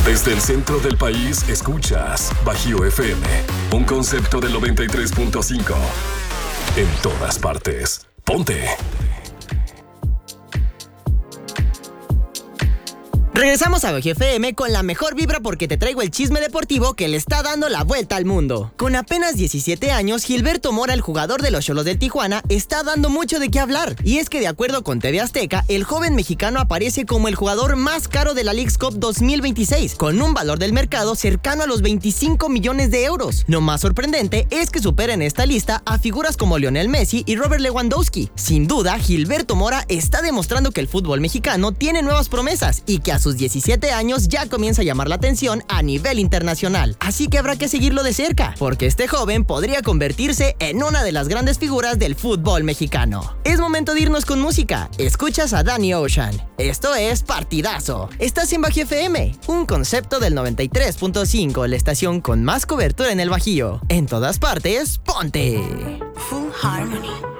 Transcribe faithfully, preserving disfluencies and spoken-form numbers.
Desde el centro del país, escuchas Bajío F M, un concepto del noventa y tres punto cinco. En todas partes. Ponte. Regresamos a Bajío F M con la mejor vibra porque te traigo el chisme deportivo que le está dando la vuelta al mundo. Con apenas diecisiete años, Gilberto Mora, el jugador de los Xolos del Tijuana, está dando mucho de qué hablar. Y es que de acuerdo con T V Azteca, el joven mexicano aparece como el jugador más caro de la Leagues Cup dos mil veintiséis, con un valor del mercado cercano a los veinticinco millones de euros. Lo más sorprendente es que supera en esta lista a figuras como Lionel Messi y Robert Lewandowski. Sin duda, Gilberto Mora está demostrando que el fútbol mexicano tiene nuevas promesas y que a sus diecisiete años ya comienza a llamar la atención a nivel internacional. Así que habrá que seguirlo de cerca, porque este joven podría convertirse en una de las grandes figuras del fútbol mexicano. Es momento de irnos con música. Escuchas a Danny Ocean. Esto es Partidazo. Estás en Bajío F M, un concepto del noventa y tres punto cinco, la estación con más cobertura en el Bajío. En todas partes, ponte. Full Harmony.